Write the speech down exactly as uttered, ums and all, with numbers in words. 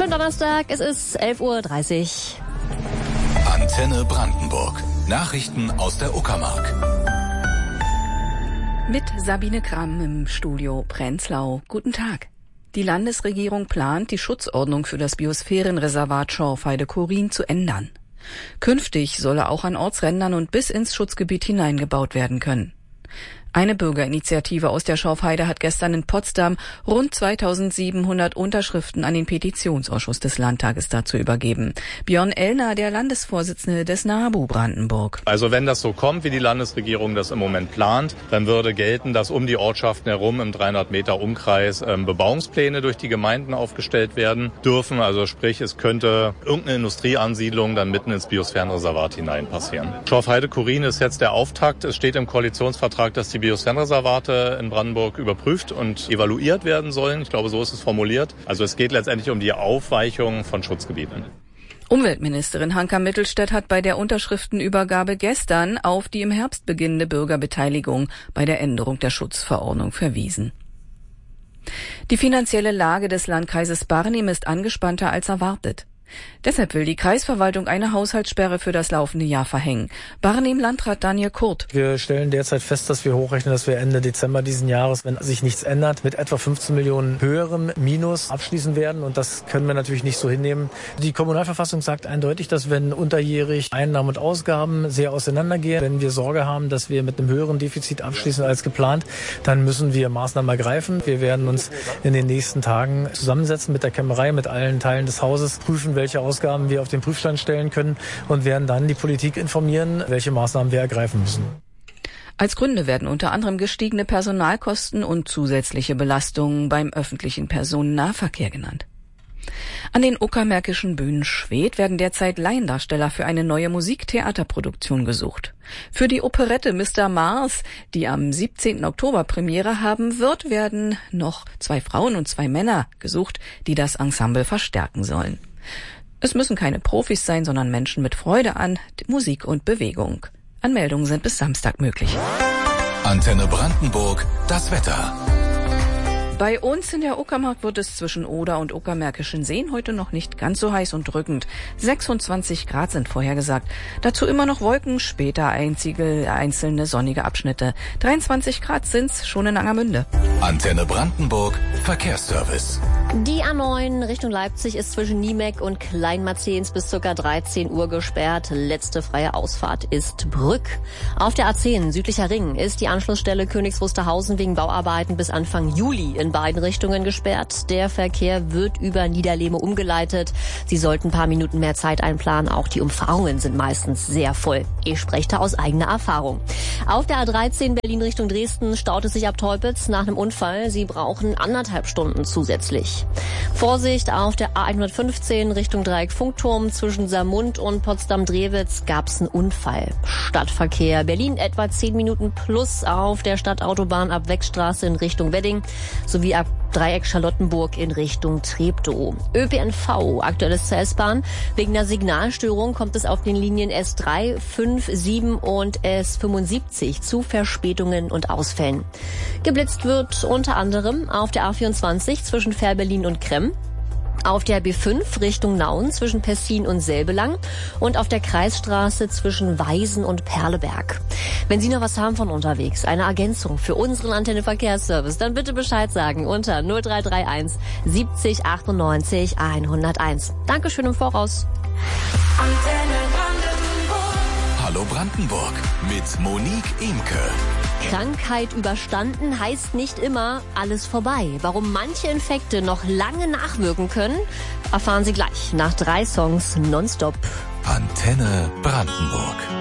Schönen Donnerstag, es ist elf Uhr dreißig. Antenne Brandenburg. Nachrichten aus der Uckermark. Mit Sabine Kramm im Studio Prenzlau. Guten Tag. Die Landesregierung plant, die Schutzordnung für das Biosphärenreservat Schorfheide-Chorin zu ändern. Künftig solle auch an Ortsrändern und bis ins Schutzgebiet hineingebaut werden können. Eine Bürgerinitiative aus der Schorfheide hat gestern in Potsdam rund zweitausendsiebenhundert Unterschriften an den Petitionsausschuss des Landtages dazu übergeben. Björn Ellner, der Landesvorsitzende des NABU Brandenburg. Also wenn das so kommt, wie die Landesregierung das im Moment plant, dann würde gelten, dass um die Ortschaften herum im dreihundert Meter Umkreis ähm, Bebauungspläne durch die Gemeinden aufgestellt werden dürfen. Also sprich, es könnte irgendeine Industrieansiedlung dann mitten ins Biosphärenreservat hinein passieren. Schorfheide-Chorin ist jetzt der Auftakt. Es steht im Koalitionsvertrag, dass die Biosphärenreservate in Brandenburg überprüft und evaluiert werden sollen. Ich glaube, so ist es formuliert. Also es geht letztendlich um die Aufweichung von Schutzgebieten. Umweltministerin Hanka Mittelstädt hat bei der Unterschriftenübergabe gestern auf die im Herbst beginnende Bürgerbeteiligung bei der Änderung der Schutzverordnung verwiesen. Die finanzielle Lage des Landkreises Barnim ist angespannter als erwartet. Deshalb will die Kreisverwaltung eine Haushaltssperre für das laufende Jahr verhängen. Barnim-Landrat Daniel Kurt. Wir stellen derzeit fest, dass wir hochrechnen, dass wir Ende Dezember diesen Jahres, wenn sich nichts ändert, mit etwa fünfzehn Millionen höherem Minus abschließen werden. Und das können wir natürlich nicht so hinnehmen. Die Kommunalverfassung sagt eindeutig, dass wenn unterjährig Einnahmen und Ausgaben sehr auseinandergehen, wenn wir Sorge haben, dass wir mit einem höheren Defizit abschließen als geplant, dann müssen wir Maßnahmen ergreifen. Wir werden uns in den nächsten Tagen zusammensetzen mit der Kämmerei, mit allen Teilen des Hauses, prüfen, welche Ausgaben wir auf den Prüfstand stellen können und werden dann die Politik informieren, welche Maßnahmen wir ergreifen müssen. Als Gründe werden unter anderem gestiegene Personalkosten und zusätzliche Belastungen beim öffentlichen Personennahverkehr genannt. An den uckermärkischen Bühnen Schwedt werden derzeit Laiendarsteller für eine neue Musiktheaterproduktion gesucht. Für die Operette Mister Mars, die am siebzehnten Oktober Premiere haben wird, werden noch zwei Frauen und zwei Männer gesucht, die das Ensemble verstärken sollen. Es müssen keine Profis sein, sondern Menschen mit Freude an Musik und Bewegung. Anmeldungen sind bis Samstag möglich. Antenne Brandenburg, das Wetter. Bei uns in der Uckermark wird es zwischen Oder und Uckermärkischen Seen heute noch nicht ganz so heiß und drückend. sechsundzwanzig Grad sind vorhergesagt. Dazu immer noch Wolken, später einzige einzelne sonnige Abschnitte. dreiundzwanzig Grad sind's schon in Angermünde. Antenne Brandenburg, Verkehrsservice. Die A neun Richtung Leipzig ist zwischen Niemek und Kleinmarzens bis ca. dreizehn Uhr gesperrt. Letzte freie Ausfahrt ist Brück. Auf der A zehn südlicher Ring ist die Anschlussstelle Königs Wusterhausen wegen Bauarbeiten bis Anfang Juli in beiden Richtungen gesperrt. Der Verkehr wird über Niederlehme umgeleitet. Sie sollten ein paar Minuten mehr Zeit einplanen. Auch die Umfahrungen sind meistens sehr voll. Ich spreche da aus eigener Erfahrung. Auf der A dreizehn Berlin Richtung Dresden staut es sich ab Teupitz nach einem Unfall. Sie brauchen anderthalb Stunden zusätzlich. Vorsicht, auf der A hundertfünfzehn Richtung Dreieck Funkturm zwischen Saarmund und Potsdam-Drewitz gab es einen Unfall. Stadtverkehr Berlin etwa zehn Minuten plus auf der Stadtautobahn ab Wegstraße in Richtung Wedding sowie ab Dreieck Charlottenburg in Richtung Treptow. Ö P N V, aktuelles zur S-Bahn. Wegen einer Signalstörung kommt es auf den Linien S drei, fünf, sieben und S fünfundsiebzig zu Verspätungen und Ausfällen. Geblitzt wird unter anderem auf der A vierundzwanzig zwischen Fährberlin und Kremm, auf der B fünf Richtung Nauen zwischen Pessin und Selbelang und auf der Kreisstraße zwischen Weisen und Perleberg. Wenn Sie noch was haben von unterwegs, eine Ergänzung für unseren Antenne Verkehrsservice, dann bitte Bescheid sagen unter null drei drei eins siebzig achtundneunzig hunderteins. Dankeschön im Voraus. Antenne Brandenburg. Hallo Brandenburg mit Monique Imke. Krankheit überstanden heißt nicht immer alles vorbei. Warum manche Infekte noch lange nachwirken können, erfahren Sie gleich nach drei Songs nonstop. Antenne Brandenburg.